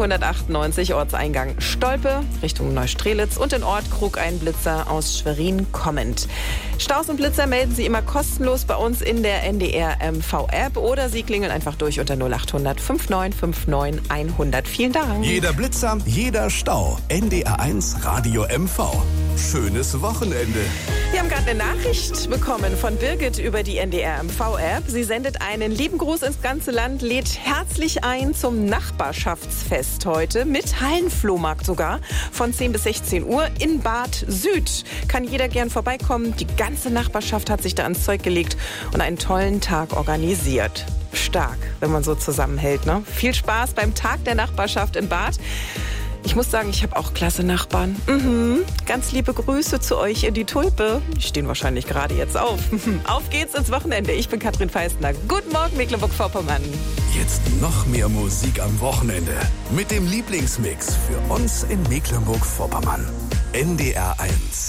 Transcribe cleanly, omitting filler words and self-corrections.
198 Ortseingang Stolpe Richtung Neustrelitz und in Ort Krug ein Blitzer aus Schwerin kommend. Staus und Blitzer melden Sie immer kostenlos bei uns in der NDR MV-App oder Sie klingeln einfach durch unter 0800 5959 100. Vielen Dank. Jeder Blitzer, jeder Stau. NDR1 Radio MV. Schönes Wochenende. Wir haben gerade eine Nachricht bekommen von Birgit über die NDR MV-App. Sie sendet einen lieben Gruß ins ganze Land, lädt herzlich ein zum Nachbarschaftsfest heute mit Hallenflohmarkt sogar von 10 bis 16 Uhr in Bad Süd. Kann jeder gern vorbeikommen. Die ganze Nachbarschaft hat sich da ans Zeug gelegt und einen tollen Tag organisiert. Stark, wenn man so zusammenhält, ne? Viel Spaß beim Tag der Nachbarschaft in Bad. Ich muss sagen, ich habe auch klasse Nachbarn. Ganz liebe Grüße zu euch in die Tulpe. Die stehen wahrscheinlich gerade jetzt auf. Auf geht's ins Wochenende. Ich bin Katrin Feistner. Guten Morgen, Mecklenburg-Vorpommern. Jetzt noch mehr Musik am Wochenende. Mit dem Lieblingsmix für uns in Mecklenburg-Vorpommern. NDR1.